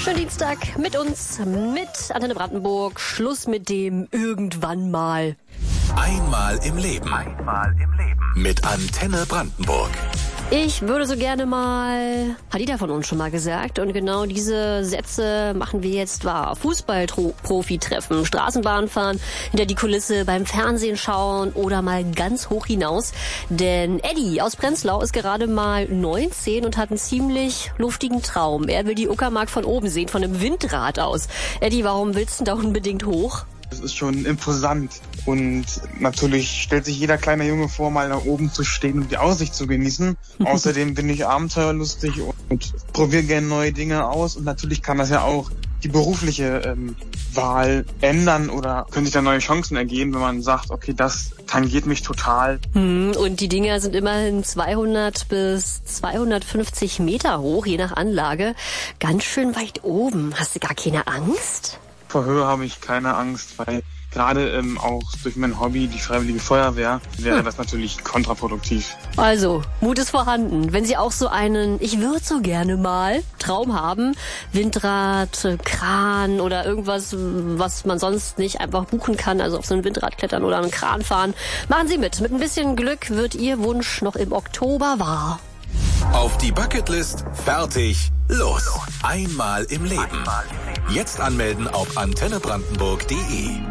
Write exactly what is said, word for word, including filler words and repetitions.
Schönen Dienstag mit uns, mit Antenne Brandenburg. Schluss mit dem irgendwann mal. Einmal im Leben. Einmal im Leben. Mit Antenne Brandenburg. Ich würde so gerne mal, hat jeder von uns schon mal gesagt, und genau diese Sätze machen wir jetzt wahr. Fußball-Profi-Treffen, Straßenbahn fahren, hinter die Kulisse, beim Fernsehen schauen oder mal ganz hoch hinaus. Denn Eddie aus Prenzlau ist gerade mal neunzehn und hat einen ziemlich luftigen Traum. Er will die Uckermark von oben sehen, von einem Windrad aus. Eddie, warum willst du da unbedingt hoch? Das ist schon imposant und natürlich stellt sich jeder kleine Junge vor, mal da oben zu stehen und die Aussicht zu genießen. Außerdem bin ich abenteuerlustig und probiere gerne neue Dinge aus und natürlich kann das ja auch die berufliche ähm, Wahl ändern oder können sich da neue Chancen ergeben, wenn man sagt, okay, das tangiert mich total. Und die Dinger sind immerhin zweihundert bis zweihundertfünfzig Meter hoch, je nach Anlage. Ganz schön weit oben. Hast du gar keine Angst? Vor Höhe habe ich keine Angst, weil gerade ähm, auch durch mein Hobby, die Freiwillige Feuerwehr, wäre hm. das natürlich kontraproduktiv. Also, Mut ist vorhanden. Wenn Sie auch so einen, ich würde so gerne mal, Traum haben, Windrad, Kran oder irgendwas, was man sonst nicht einfach buchen kann, also auf so ein Windrad klettern oder einen Kran fahren, machen Sie mit. Mit ein bisschen Glück wird Ihr Wunsch noch im Oktober wahr. Auf die Bucketlist, fertig, los. Einmal im Leben. Jetzt anmelden auf antenne brandenburg punkt de.